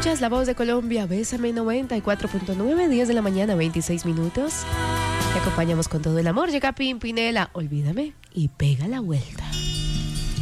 Escuchas La Voz de Colombia, Bésame 94.9, 10 de la mañana, 26 minutos. Te acompañamos con todo el amor. Llega Pimpinela, olvídame y pega la vuelta.